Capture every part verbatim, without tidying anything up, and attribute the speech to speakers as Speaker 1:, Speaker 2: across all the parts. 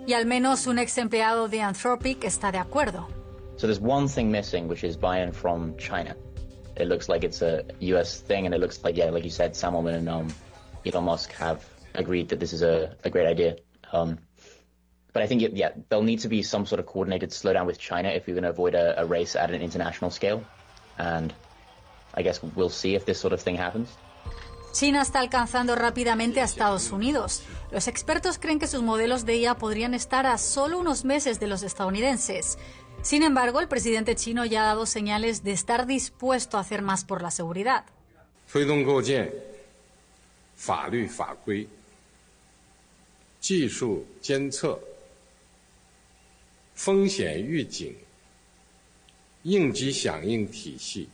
Speaker 1: Y al menos un ex empleado de Anthropic está de acuerdo.
Speaker 2: So there's one thing missing, which is buy-in from China. It looks like it's a U S thing, and it looks like, yeah, like you said, Sam Altman and um, Elon Musk have agreed that this is a, a great idea. Um, but I think, it, yeah, there'll need to be some sort of coordinated slowdown with China if we're going to avoid a, a race at an international scale. And I guess we'll see if this sort of thing happens.
Speaker 1: China está alcanzando rápidamente a Estados Unidos. Los expertos creen que sus modelos de I A podrían estar a solo unos meses de los estadounidenses. Sin embargo, el presidente chino ya ha dado señales de estar dispuesto a hacer más por la seguridad.
Speaker 3: 推动构建法律法规、技术监测、风险预警、应急响应体系，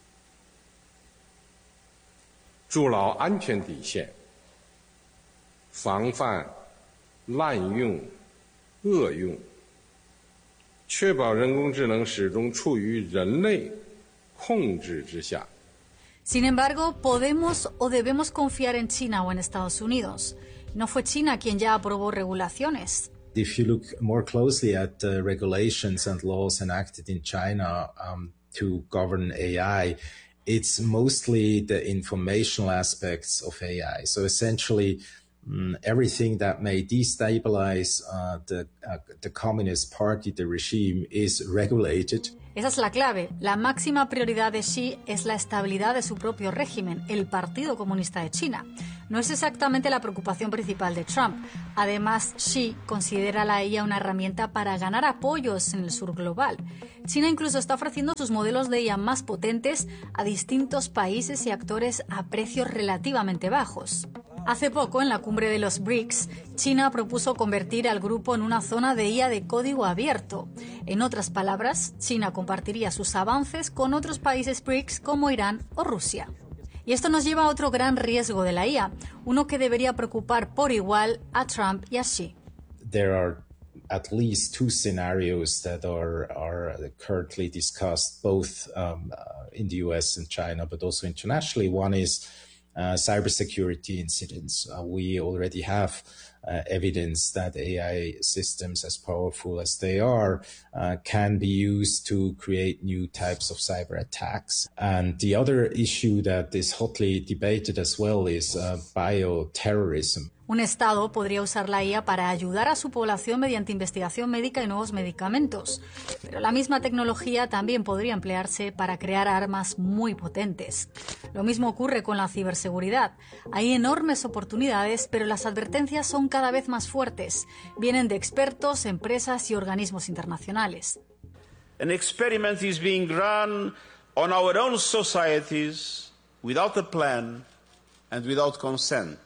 Speaker 3: 筑牢安全底线，防范滥用、恶用，确保人工智能始终处于人类控制之下。
Speaker 1: Sin embargo, ¿podemos o debemos confiar en China o en Estados Unidos? No fue China quien ya aprobó regulaciones.
Speaker 4: If you look more closely at the regulations and laws enacted in China um, to govern A I, it's mostly the informational aspects of A I. So essentially, um, everything that may destabilize uh, the, uh, the Communist Party, the regime, is regulated.
Speaker 1: Esa es la clave. La máxima prioridad de Xi es la estabilidad de su propio régimen, el Partido Comunista de China. No es exactamente la preocupación principal de Trump. Además, Xi considera la I A una herramienta para ganar apoyos en el sur global. China incluso está ofreciendo sus modelos de I A más potentes a distintos países y actores a precios relativamente bajos. Hace poco, en la cumbre de los BRICS, China propuso convertir al grupo en una zona de I A de código abierto. En otras palabras, China compartiría sus avances con otros países BRICS como Irán o Rusia. Y esto nos lleva a otro gran riesgo de la I A, uno que debería preocupar por igual a Trump y a Xi.
Speaker 4: There are at least two scenarios that are, are currently discussed, both um, uh, in the U S and China, but also internationally. One is Uh, cybersecurity incidents. Uh, we already have uh, evidence that A I systems, as powerful as they are, uh, can be used to create new types of cyber attacks. And the other issue that is hotly debated as well is uh, bioterrorism.
Speaker 1: Un Estado podría usar la I A para ayudar a su población mediante investigación médica y nuevos medicamentos. Pero la misma tecnología también podría emplearse para crear armas muy potentes. Lo mismo ocurre con la ciberseguridad. Hay enormes oportunidades, pero las advertencias son cada vez más fuertes. Vienen de expertos, empresas y organismos internacionales.
Speaker 5: An experiment is being run on our own societies without a plan and without consent.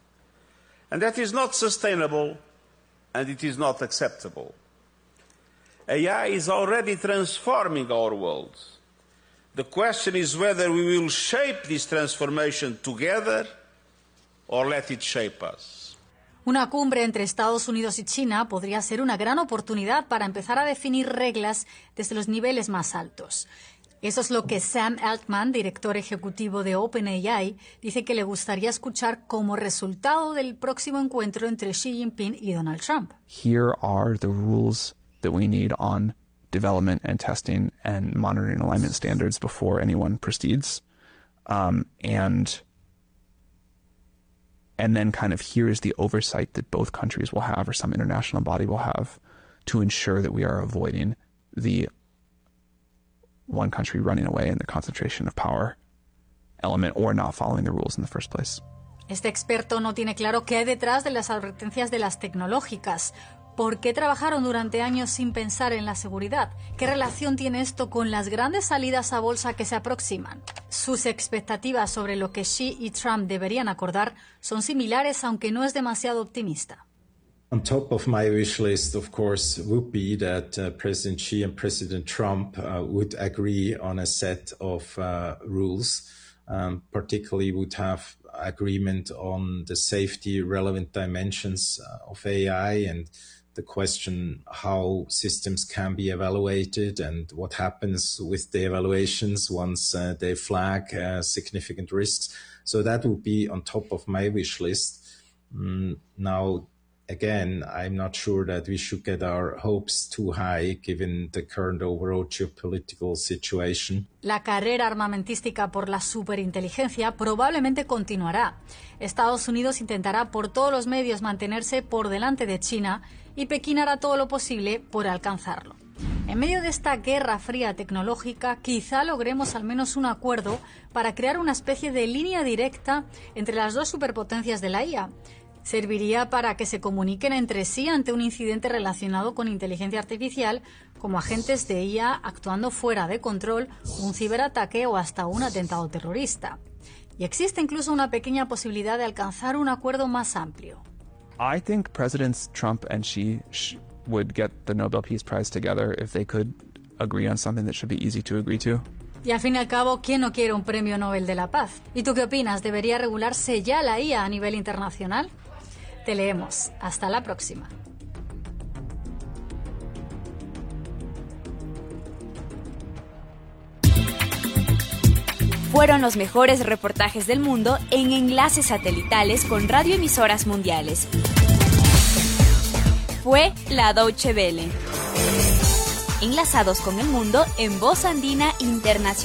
Speaker 5: And that is not sustainable, and it is not acceptable. A I is already transforming our world. The question is whether we will shape this transformation together or let it shape us.
Speaker 1: Una cumbre entre Estados Unidos y China podría ser una gran oportunidad para empezar a definir reglas desde los niveles más altos. Eso es lo que Sam Altman, director ejecutivo de OpenAI, dice que le gustaría escuchar como resultado del próximo encuentro entre Xi Jinping y Donald Trump.
Speaker 6: Here are the rules that we need on development and testing and monitoring alignment standards before anyone proceeds. Um, and, and then kind of here is the oversight that both countries will have or some international body will have to ensure that we are avoiding the one country running away in the concentration of power element or not following the rules in the first place.
Speaker 1: Este experto no tiene claro qué hay detrás de las advertencias de las tecnológicas. ¿Por qué trabajaron durante años sin pensar en la seguridad? ¿Qué relación tiene esto con las grandes salidas a bolsa que se aproximan? Sus expectativas sobre lo que Xi y Trump deberían acordar son similares, aunque no es demasiado optimista.
Speaker 4: On top of my wish list, of course, would be that uh, President Xi and President Trump uh, would agree on a set of uh, rules, um, particularly would have agreement on the safety relevant dimensions uh, of A I and the question how systems can be evaluated and what happens with the evaluations once uh, they flag uh, significant risks. So that would be on top of my wish list. Mm, now, again, I'm not sure that we should get our hopes too high given the current overall geopolitical situation.
Speaker 1: La carrera armamentística por la superinteligencia probablemente continuará. Estados Unidos intentará por todos los medios mantenerse por delante de China y Pekín hará todo lo posible por alcanzarlo. En medio de esta guerra fría tecnológica, quizá logremos al menos un acuerdo para crear una especie de línea directa entre las dos superpotencias de la I A. Serviría para que se comuniquen entre sí ante un incidente relacionado con inteligencia artificial, como agentes de I A actuando fuera de control, un ciberataque o hasta un atentado terrorista. Y existe incluso una pequeña posibilidad de alcanzar un acuerdo más amplio.
Speaker 6: I think Presidents Trump and Xi sh- would get the Nobel Peace Prize together if they could agree on something that should be easy to agree to.
Speaker 1: Y al fin y al cabo, ¿quién no quiere un premio Nobel de la Paz? ¿Y tú qué opinas? ¿Debería regularse ya la I A a nivel internacional? Te leemos. Hasta la próxima.
Speaker 7: Fueron los mejores reportajes del mundo en enlaces satelitales con radioemisoras mundiales. Fue la Deutsche Welle. Enlazados con el mundo en Voz Andina Internacional.